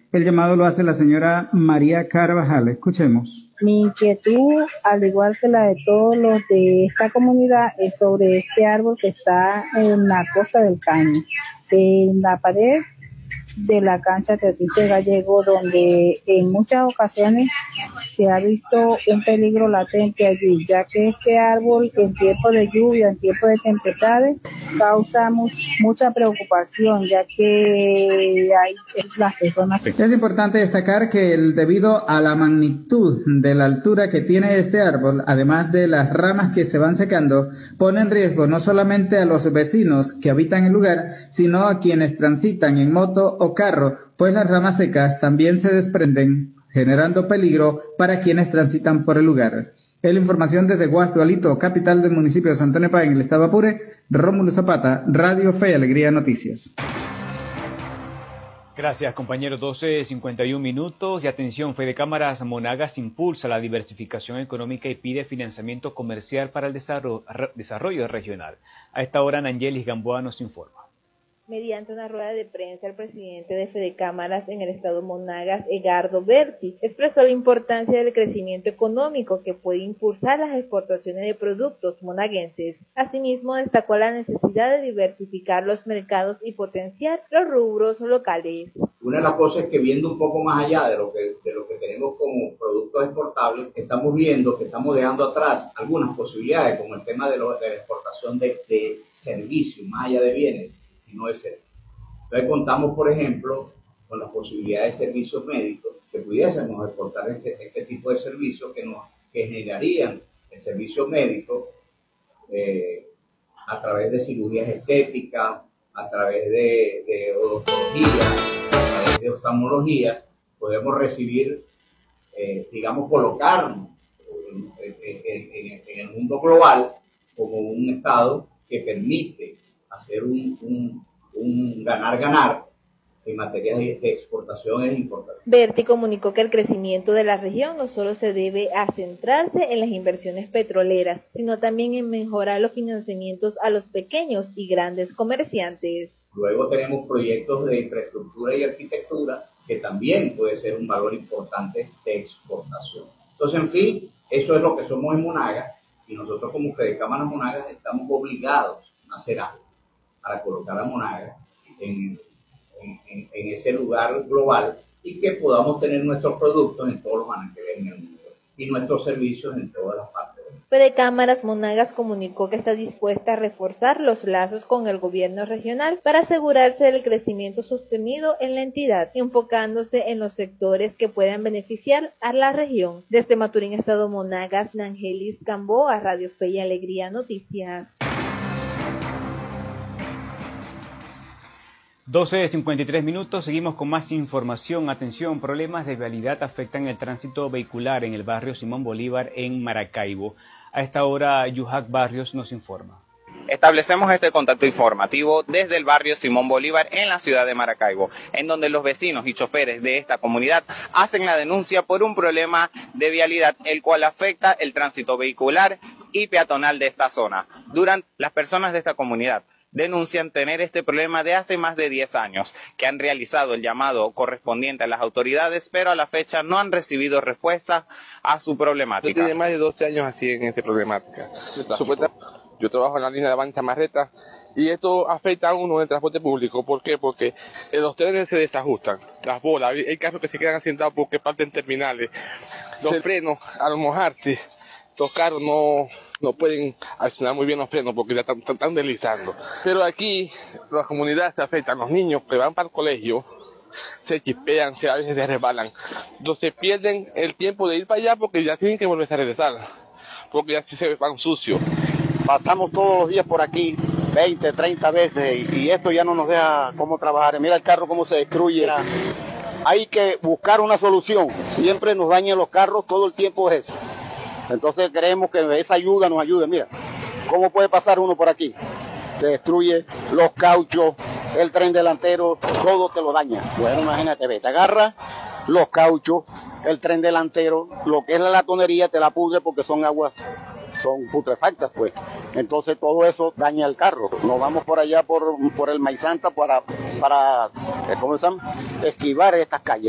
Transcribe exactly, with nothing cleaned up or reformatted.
El llamado lo hace la señora María Carvajal. Escuchemos. Mi inquietud, al igual que la de todos los de esta comunidad, es sobre este árbol que está en la costa del Caño, en la pared de la cancha Teatiste Gallego, donde en muchas ocasiones se ha visto un peligro latente allí, ya que este árbol en tiempo de lluvia, en tiempo de tempestades, causa mu- mucha preocupación, ya que hay las personas. Es importante destacar que el, debido a la magnitud de la altura que tiene este árbol, además de las ramas que se van secando, pone en riesgo no solamente a los vecinos que habitan el lugar, sino a quienes transitan en moto o carro, pues las ramas secas también se desprenden, generando peligro para quienes transitan por el lugar. Es la información desde Guasdualito, capital del municipio de Santo Nepa, en el estado Apure. Rómulo Zapata, Radio Fe y Alegría Noticias. Gracias, compañeros. doce cincuenta y un minutos. Y atención, Fedecámaras Monagas impulsa la diversificación económica y pide financiamiento comercial para el desarrollo regional. A esta hora, Nangelis Gamboa nos informa. Mediante una rueda de prensa, el presidente de Fedecámaras en el estado Monagas, Edgardo Berti, expresó la importancia del crecimiento económico que puede impulsar las exportaciones de productos monaguenses. Asimismo, destacó la necesidad de diversificar los mercados y potenciar los rubros locales. Una de las cosas es que viendo un poco más allá de lo que, de lo que tenemos como productos exportables, estamos viendo que estamos dejando atrás algunas posibilidades, como el tema de, lo, de la exportación de, de servicios, más allá de bienes, sino de servicios. Entonces contamos, por ejemplo, con las posibilidades de servicios médicos, que pudiésemos exportar este, este tipo de servicios que, nos, que generarían el servicio médico eh, a través de cirugías estéticas, a través de, de odontología, a través de oftalmología, podemos recibir, eh, digamos, colocarnos en, en, en, en el mundo global como un estado que permite hacer un, un, un ganar-ganar en materia de exportación e importación. Berti comunicó que el crecimiento de la región no solo se debe a centrarse en las inversiones petroleras, sino también en mejorar los financiamientos a los pequeños y grandes comerciantes. Luego tenemos proyectos de infraestructura y arquitectura que también puede ser un valor importante de exportación. Entonces, en fin, eso es lo que somos en Monagas, y nosotros como Fedecámaras Monagas estamos obligados a hacer algo para colocar a Monagas en, en, en, en ese lugar global y que podamos tener nuestros productos en todos los anaqueles en el mundo y nuestros servicios en todas las partes. Fedecámaras Monagas comunicó que está dispuesta a reforzar los lazos con el gobierno regional para asegurarse del crecimiento sostenido en la entidad, enfocándose en los sectores que puedan beneficiar a la región. Desde Maturín, estado Monagas, Nangelis Gamboa, Radio Fe y Alegría Noticias. doce cincuenta y tres minutos, seguimos con más información. Atención, problemas de vialidad afectan el tránsito vehicular en el barrio Simón Bolívar en Maracaibo. A esta hora, Yuhac Barrios nos informa. Establecemos este contacto informativo desde el barrio Simón Bolívar en la ciudad de Maracaibo, en donde los vecinos y choferes de esta comunidad hacen la denuncia por un problema de vialidad, el cual afecta el tránsito vehicular y peatonal de esta zona. Durante las personas de esta comunidad denuncian tener este problema de hace más de diez años, que han realizado el llamado correspondiente a las autoridades, pero a la fecha no han recibido respuesta a su problemática. Yo tengo más de doce años así en esta problemática. Yo trabajo en la línea de Bancha Marreta y esto afecta a uno en el transporte público. ¿Por qué? Porque los trenes se desajustan, las bolas, hay carros que se quedan asentados porque parten terminales, los frenos al mojarse. Los carros no, no pueden accionar muy bien los frenos porque ya están, están deslizando. Pero aquí las comunidades se afectan, los niños que van para el colegio se chispean, se, a veces se resbalan. Entonces pierden el tiempo de ir para allá porque ya tienen que volver a regresar, porque ya se van sucios. Pasamos todos los días por aquí, veinte, treinta veces, y esto ya no nos deja cómo trabajar. Mira el carro cómo se destruye. Hay que buscar una solución. Siempre nos dañan los carros, todo el tiempo es eso. Entonces queremos que esa ayuda nos ayude. Mira, ¿cómo puede pasar uno por aquí? Te destruye los cauchos, el tren delantero, todo te lo daña. Bueno, imagínate, ve, te agarra los cauchos, el tren delantero, lo que es la latonería te la pudre porque son aguas, son putrefactas, pues. Entonces todo eso daña el carro. Nos vamos por allá por, por el Maizanta para, para ¿cómo se llama? Esquivar estas calles.